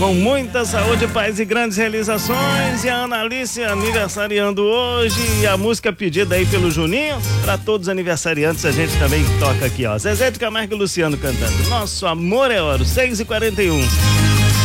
com muita saúde, paz e grandes realizações. E a Ana Alice aniversariando hoje. E a música pedida aí pelo Juninho, para todos os aniversariantes, a gente também toca aqui, ó. Zezé de Camargo e Luciano cantando Nosso Amor é Ouro, 6h41.